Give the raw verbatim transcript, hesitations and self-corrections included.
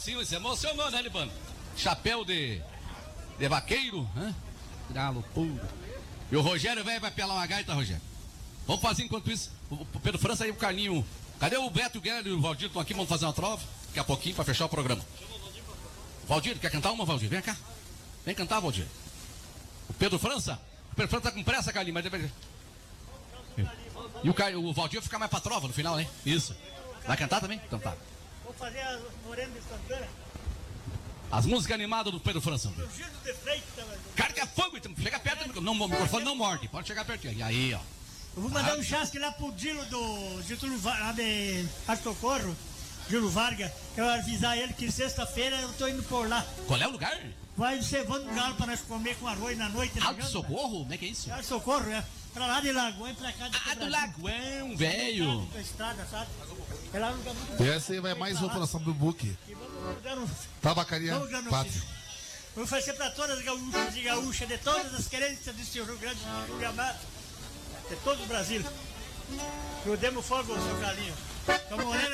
assim, se emocionou, né, Libano? Chapéu de, de vaqueiro, né? Galo puro. E o Rogério, velho, vai pelar uma gaita, Rogério. Vamos fazer enquanto isso. O Pedro França aí, o Carlinho. Cadê o Beto, o Guilherme e o Valdir? Estão aqui, vamos fazer uma trova. Daqui a pouquinho pra fechar o programa. Valdir, quer cantar uma, Valdir? Vem cá. Vem cantar, Valdir. O Pedro França? O Pedro França tá com pressa, Carlinho, mas deve... E o, Car... o Valdir vai ficar mais pra trova no final, hein? Isso. Vai cantar também? Então tá. Vou fazer a Morena de Santana. As músicas animadas do Pedro França. O Giro de Freitas. Carga fogo, então. Chega perto do microfone. Não, o microfone não morde. Pode chegar perto. E aí, ó. Eu vou mandar ah. um chasque lá pro Dilo do Getúlio Vargas, lá de Arte Socorro, Dilo Vargas. Eu vou avisar ele que sexta-feira eu tô indo por lá. Qual é o lugar? Vai cevando galo pra nós comer com arroz na noite. Arte Socorro? Como é que é isso? Arte Socorro, é. Pra lá de Lagoão e pra cá de Ah, do Lagoão, velho. Da estrada, sabe? É lá no lugar muito E essa aí vai mais uma operação do Book. Tabacaria Pátio. Vou fazer pra todas as gaúchas e gaúchas de todas as querências desse Rio Grande do Rio Amado, de todo o Brasil. Que eu demos fogo, seu Carlinho. Então, Morena.